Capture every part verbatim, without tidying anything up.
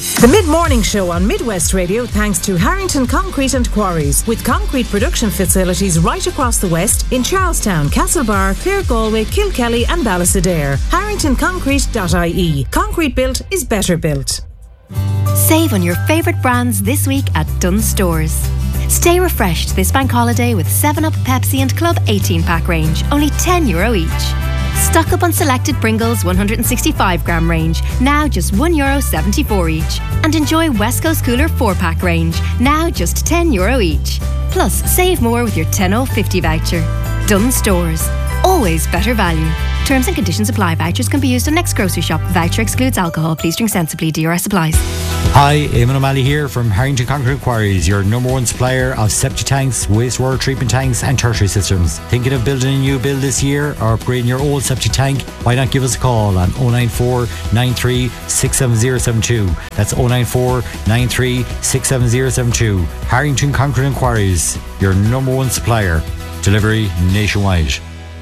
The Mid-Morning Show on Midwest Radio thanks to Harrington Concrete and Quarries, with concrete production facilities right across the West in Charlestown, Castlebar, Clare Galway, Kilkelly and Ballysadare. harrington concrete dot I E. Concrete built is better built. Save on your favourite brands this week at Dunnes Stores. Stay refreshed this bank holiday with seven up, Pepsi and Club eighteen pack range, only ten euro each. Stock up on selected Pringles one hundred sixty-five gram range, now just one euro seventy-four each. And enjoy West Coast Cooler four pack range, now just ten euro each. Plus, save more with your ten oh fifty voucher. Dunnes Stores. Always better value. Terms and conditions apply. Vouchers can be used on next grocery shop. Voucher excludes alcohol. Please drink sensibly. D R S applies. Hi, Eamon O'Malley here from Harrington Concrete Quarries, your number one supplier of septic tanks, wastewater treatment tanks and tertiary systems. Thinking of building a new build this year or upgrading your old septic tank? Why not give us a call on oh nine four, nine three, six seven zero seven two. That's oh nine four, nine three, six seven zero seven two. Harrington Concrete Quarries, your number one supplier. Delivery nationwide.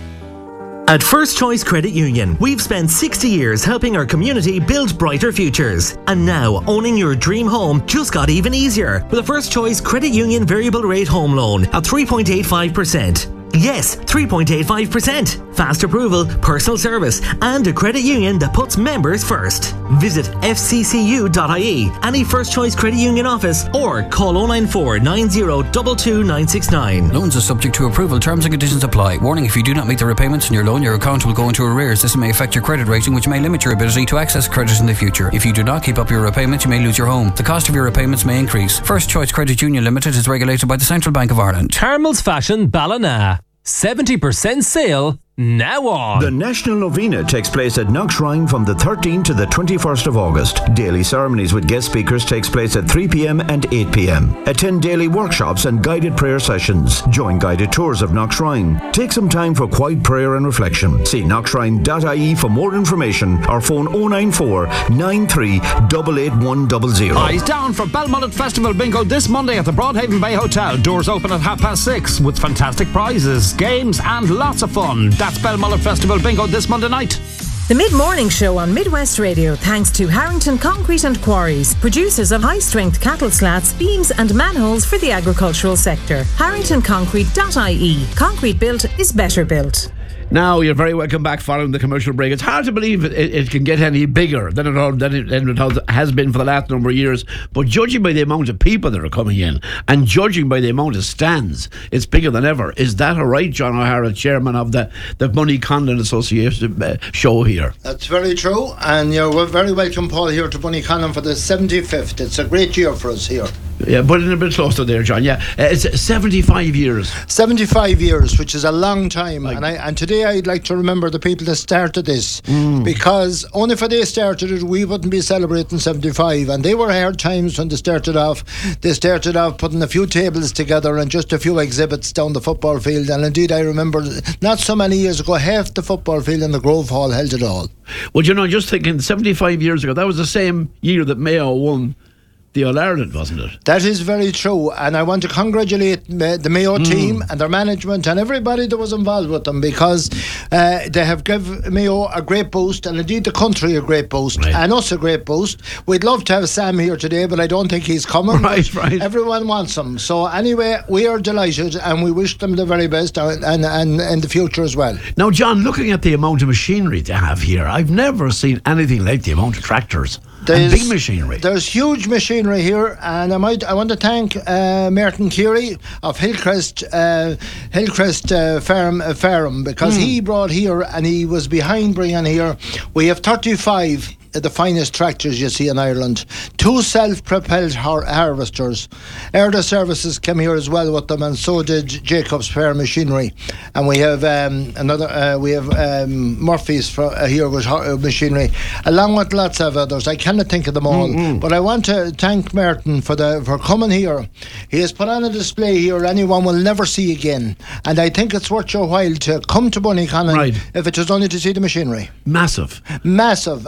At First Choice Credit Union, we've spent sixty years helping our community build brighter futures. And now, owning your dream home just got even easier with a First Choice Credit Union variable rate home loan at three point eight five percent. Yes, three point eight five percent. Fast approval, personal service, and a credit union that puts members first. Visit f c c u dot I E, any First Choice Credit Union office, or call oh nine four, nine zero two two nine six nine. Loans are subject to approval. Terms and conditions apply. Warning: if you do not meet the repayments on your loan, your account will go into arrears. This may affect your credit rating, which may limit your ability to access credit in the future. If you do not keep up your repayments, you may lose your home. The cost of your repayments may increase. First Choice Credit Union Limited is regulated by the Central Bank of Ireland. Carmel's Fashion Ballina. seventy percent sale now on. The National Novena takes place at Knockshrine from the thirteenth to the twenty-first of August. Daily ceremonies with guest speakers takes place at three p.m. and eight p.m. Attend daily workshops and guided prayer sessions. Join guided tours of Knockshrine. Take some time for quiet prayer and reflection. See knockshrine dot I E for more information or phone oh nine four, nine three, eight eight one zero zero. Eyes down for Belmullet Festival Bingo this Monday at the Broadhaven Bay Hotel. Doors open at half past six with fantastic prizes, games and lots of fun. That's Belmullet Festival Bingo this Monday night. The Mid-Morning Show on Midwest Radio thanks to Harrington Concrete and Quarries, producers of high-strength cattle slats, beams and manholes for the agricultural sector. harrington concrete dot I E. Concrete built is better built. Now, you're very welcome back following the commercial break. It's hard to believe it, it, it can get any bigger than it, all, than, it, than it has been for the last number of years. But judging by the amount of people that are coming in and judging by the amount of stands, it's bigger than ever. Is that all right, John O'Hara, chairman of the, the Money Condon Association uh, show here? That's very true. And you're very welcome, Paul, here to Money Condon for the seventy-fifth. It's a great year for us here. Yeah, put it a bit closer there, John. Yeah, uh, it's seventy-five years. seventy-five years, which is a long time. Like, and I, and today I'd like to remember the people that started this, mm. because only if they started it, we wouldn't be celebrating seventy-five. And they were hard times when they started off. They started off putting a few tables together and just a few exhibits down the football field. And indeed, I remember not so many years ago, half the football field in the Grove Hall held it all. Well, you know, just thinking seventy-five years ago, that was the same year that Mayo won the All-Ireland, wasn't it? That is very true, and I want to congratulate the Mayo mm. team and their management and everybody that was involved with them, because uh, they have given Mayo a great boost, and indeed the country a great boost, right. and us a great boost. We'd love to have Sam here today, but I don't think he's coming. Right, right. Everyone wants him. So anyway, we are delighted, and we wish them the very best, and, and, and in the future as well. Now, John, looking at the amount of machinery they have here, I've never seen anything like the amount of tractors. There's, and big machinery. There's huge machinery here, and I might I want to thank uh, Merton Keary of Hillcrest uh, Hillcrest uh, Farm uh, Farm because mm. he brought here, and he was behind bringing here. We have thirty-five the finest tractors you see in Ireland, two self-propelled har- harvesters. Erda Services came here as well with them, and so did Jacobs Fair Machinery. And we have um, another. Uh, we have um, Murphy's for, uh, here with har- machinery, along with lots of others. I cannot think of them all, mm-hmm. but I want to thank Merton for the for coming here. He has put on a display here anyone will never see again, and I think it's worth your while to come to Bunnyconnon, right. if it was only to see the machinery. Massive, massive, and it took a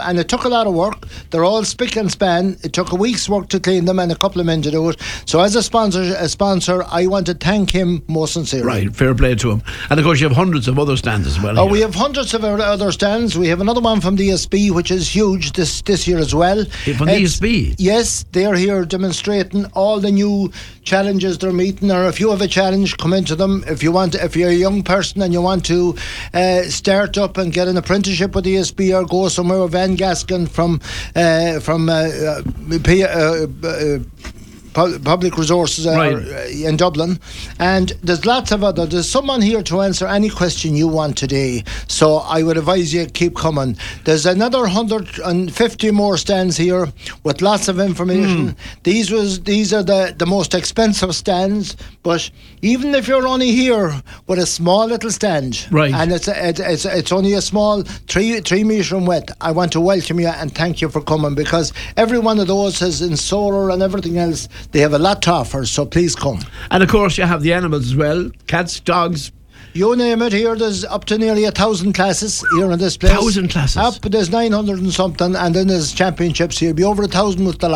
awful lot of work. They're all spick and span. It took a week's work to clean them and a couple of men to do it. So as a sponsor, a sponsor, I want to thank him most sincerely. Right, fair play to him. And of course you have hundreds of other stands as well. Oh, we have hundreds of other stands. We have another one from the E S B, which is huge this this year as well. From the E S B? Yes, they're here demonstrating all the new challenges they're meeting. Or if you have a challenge, come into them. If you want, if you're a young person and you want to uh, start up and get an apprenticeship with the E S B, or go somewhere with Van Gaskin from uh, from uh, uh, P- uh, uh, Public Resources uh, right. in Dublin, and there's lots of other. There's someone here to answer any question you want today, so I would advise you keep coming. There's another one hundred fifty more stands here with lots of information. Mm. These was these are the, the most expensive stands, but even if you're only here with a small little stand, right, and it's a, it, it's it's only a small three three metre in width, I want to welcome you and thank you for coming, because every one of those has in solar and everything else. They have a lot to offer, so please come. And of course you have the animals as well, cats, dogs. You name it, here there's up to nearly a thousand classes here in this place. Thousand classes? Up, there's nine hundred and something, and then there's championships here. Be over a thousand with the lot.